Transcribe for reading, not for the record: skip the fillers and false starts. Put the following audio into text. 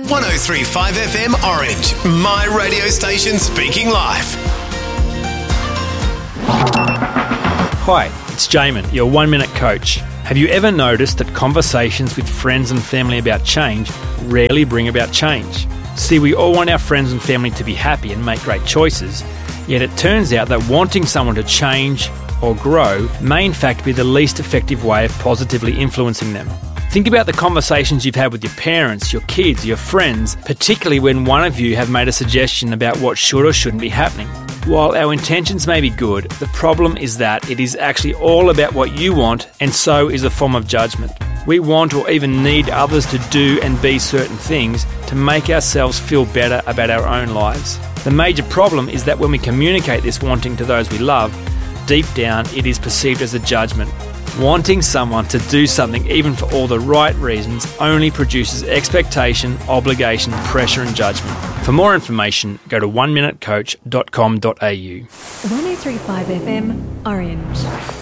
103.5 FM Orange, my radio station speaking life. Hi, it's Jamin, your 1 Minute Coach. Have you ever noticed that conversations with friends and family about change rarely bring about change? See, we all want our friends and family to be happy and make great choices, yet it turns out that wanting someone to change or grow may in fact be the least effective way of positively influencing them. Think about the conversations you've had with your parents, your kids, your friends, particularly when one of you have made a suggestion about what should or shouldn't be happening. While our intentions may be good, the problem is that it is actually all about what you want, and so is a form of judgment. We want or even need others to do and be certain things to make ourselves feel better about our own lives. The major problem is that when we communicate this wanting to those we love, deep down it is perceived as a judgment. Wanting someone to do something, even for all the right reasons, only produces expectation, obligation, pressure and judgment. For more information, go to oneminutecoach.com.au. 103.5 FM Orange.